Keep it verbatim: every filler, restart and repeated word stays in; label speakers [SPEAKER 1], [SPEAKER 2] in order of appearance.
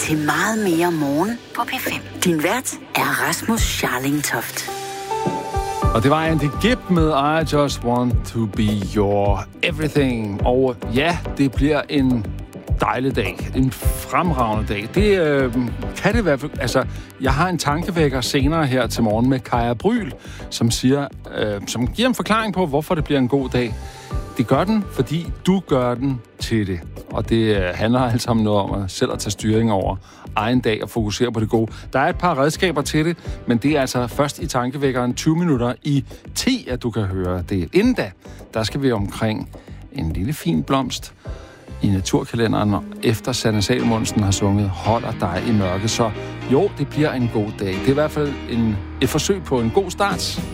[SPEAKER 1] til meget mere morgen på P fem. Din vært er Rasmus Scharling Toft.
[SPEAKER 2] Og det var Andy Gibb med I Just Want To Be Your Everything. Og ja, det bliver en dejlig dag. En fremragende dag. Det øh, kan det i hvert fald. Altså, jeg har en tankevækker senere her til morgen med Kaja Bryl, som siger, øh, som giver en forklaring på, hvorfor det bliver en god dag. Det gør den, fordi du gør den til det. Og det øh, handler altså om noget om at selv at tage styring over egen dag og fokusere på det gode. Der er et par redskaber til det, men det er altså først i tankevækkeren tyve minutter i ti, at du kan høre det. Inden da, der skal vi omkring en lille fin blomst i naturkalenderen, efter Sanne Salomonsen har sunget Holder dig i mørke. Så jo, det bliver en god dag. Det er i hvert fald en, et forsøg på en god start.